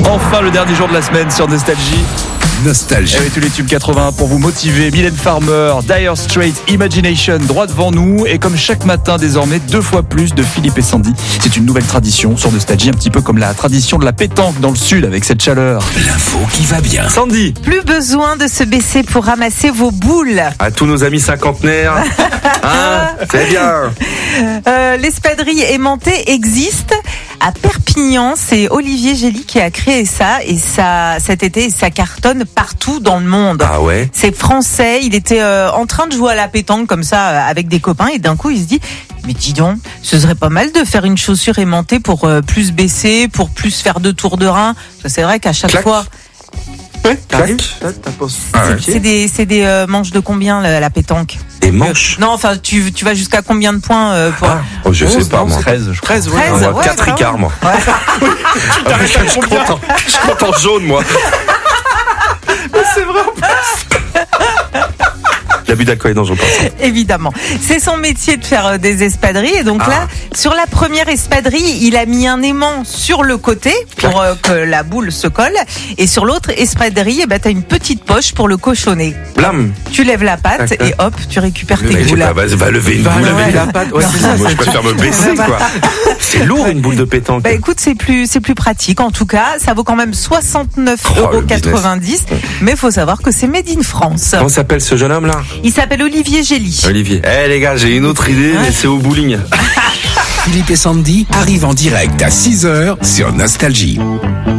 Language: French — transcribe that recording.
Enfin le dernier jour de la semaine sur Nostalgie. Nostalgie. Avec tous les tubes 80 pour vous motiver. Mylène Farmer, Dire Straits, Imagination, droit devant nous. Et comme chaque matin désormais, 2 fois plus de Philippe et Sandy. C'est une nouvelle tradition sur Nostalgie, un petit peu comme la tradition de la pétanque dans le sud avec cette chaleur. L'info qui va bien. Sandy. Plus besoin de se baisser pour ramasser vos boules. À tous nos amis cinquantenaires, c'est bien. L'espadrille aimantée existe à Perpignan. C'est Olivier Gély qui a créé ça. Et ça, cet été, ça cartonne partout dans le monde. Ah ouais. C'est français. Il était en train de jouer à la pétanque comme ça avec des copains. Et d'un coup, il se dit... Mais dis donc, ce serait pas mal de faire une chaussure aimantée pour plus baisser, pour plus faire de tours de rein. C'est vrai qu'à chaque fois... C'est des manches de combien la pétanque? Des manches? Non, enfin, tu vas jusqu'à combien de points pour... Je sais pas, moi. 13, je crois. 13, ouais. 4 ricards, moi. Je compte en jaune, moi. C'est vrai en plus. L'abus d'alcool est dangereux. Évidemment. C'est son métier de faire des espadrilles. Et donc là, sur la première espadrille, il a mis un aimant sur le côté pour que la boule se colle. Et sur l'autre espadrille, t'as une petite poche pour le cochonner. Blam. Tu lèves la patte et hop, tu récupères tes boules. Va lever une boule. lever la patte. Ouais, c'est ça. Moi, je préfère me baisser, quoi. C'est lourd, une boule de pétanque. Écoute, c'est plus pratique. En tout cas, ça vaut quand même 69,90 €. Mais faut savoir que c'est made in France. Comment s'appelle ce jeune homme, là? Il s'appelle Olivier Gély. Olivier. Les gars, j'ai une autre idée, mais c'est au bowling. Philippe et Sandy arrivent en direct à 6h sur Nostalgie.